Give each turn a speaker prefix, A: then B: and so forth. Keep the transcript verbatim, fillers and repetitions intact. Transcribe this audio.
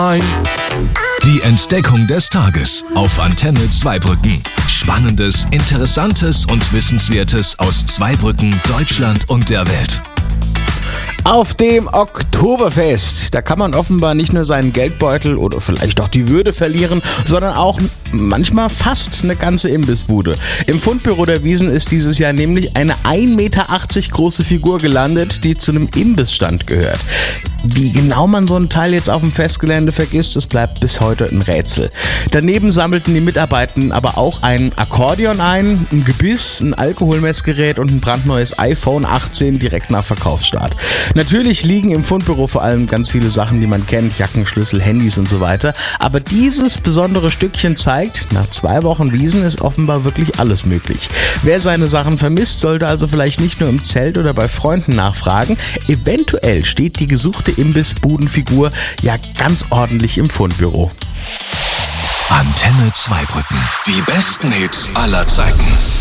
A: Die Entdeckung des Tages auf Antenne Zweibrücken. Spannendes, Interessantes und Wissenswertes aus Zweibrücken, Deutschland und der Welt.
B: Auf dem Oktoberfest, da kann man offenbar nicht nur seinen Geldbeutel oder vielleicht auch die Würde verlieren, sondern auch manchmal fast eine ganze Imbissbude. Im Fundbüro der Wiesn ist dieses Jahr nämlich eine ein Meter achtzig große Figur gelandet, die zu einem Imbissstand gehört. Wie genau man so ein Teil jetzt auf dem Festgelände vergisst, das bleibt bis heute ein Rätsel. Daneben sammelten die Mitarbeitenden aber auch ein Akkordeon ein, ein Gebiss, ein Alkoholmessgerät und ein brandneues iPhone achtzehn direkt nach Verkaufsstart. Natürlich liegen im Fundbüro vor allem ganz viele Sachen, die man kennt, Jacken, Schlüssel, Handys und so weiter. Aber dieses besondere Stückchen zeigt, nach zwei Wochen Wiesn ist offenbar wirklich alles möglich. Wer seine Sachen vermisst, sollte also vielleicht nicht nur im Zelt oder bei Freunden nachfragen. Eventuell steht die gesuchte Imbissbudenfigur ja ganz ordentlich im Fundbüro.
A: Antenne Zweibrücken. Die besten Hits aller Zeiten.